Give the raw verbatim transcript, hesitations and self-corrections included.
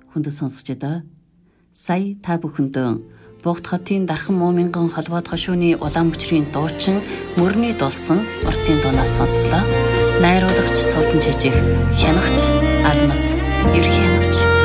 хүндэт сонсогчдоо сая та бүхэндөө Богд хотын Дархан Мууминган холбоод хошууны улаан мөчрийн дуучин мөрний дулсан уртын дуунаас сонсголоо. Найруулагч Суудан Жижиг, хянагч Алмас, ерхий хянагч